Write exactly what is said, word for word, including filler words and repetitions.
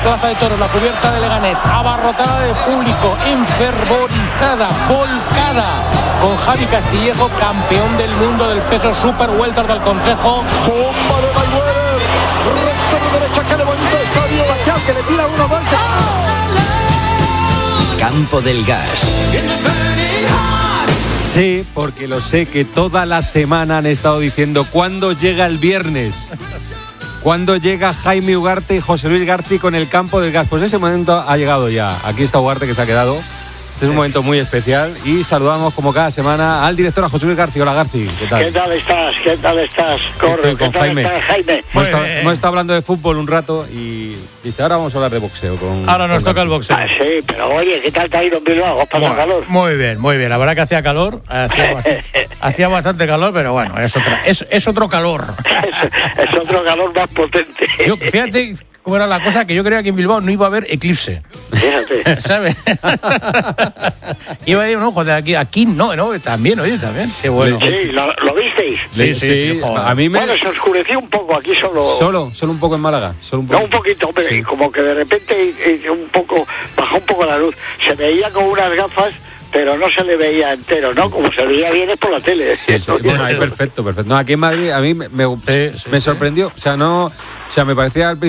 Plaza de Toros, la cubierta de Leganés, abarrotada de público, enfervorizada, volcada, con Javi Castillejo, campeón del mundo del peso super welter del Consejo. Bomba de Mayweather, recta de derecha, que le bonito el estadio, Batial, que le tira uno más. Campo del Gas. Sí, porque lo sé que toda la semana han estado diciendo ¿cuándo llega el viernes? ¿Cuándo llega Jaime Ugarte y José Luis Garci con el Campo del Gas? Pues ese momento ha llegado ya. Aquí está Ugarte, que se ha quedado. Este es un momento muy especial y saludamos como cada semana al director, a José Luis Garci. Hola, Garci, ¿qué tal? ¿Qué tal estás? ¿Qué tal estás? Corre, Estoy con ¿qué tal Jaime. estás, Jaime? Hemos estado, hemos estado hablando de fútbol un rato y dice, ahora vamos a hablar de boxeo. Con, ahora nos con toca Garci. el boxeo. Ah, sí, pero oye, ¿qué tal te ha ido en Bilbao? ¿Has pasado calor? Muy bien, muy bien. La verdad que hacía calor, hacía bastante, hacía bastante calor, pero bueno, es, otra, es, es otro calor. es, es otro calor más potente. Yo, fíjate cómo era la cosa, que yo creía que en Bilbao no iba a haber eclipse. Fíjate. ¿Sabes? Iba a decir, no, joder, aquí, aquí no, no, también, oye, también. Qué bueno. Sí, ¿lo, lo visteis? Sí, sí, sí, sí, a mí me... Bueno, se oscureció un poco aquí solo. Solo, solo un poco en Málaga. Solo un poco. No, un poquito, hombre, Sí. como que de repente eh, un poco, bajó un poco la luz. Se veía con unas gafas, pero no se le veía entero, ¿no? Como se veía bien es por la tele. Sí, sí, sí. Bueno, ahí perfecto, perfecto. No, aquí en Madrid a mí me, me, Sí, sí, me sí. sorprendió. O sea, no, o sea, me parecía al principio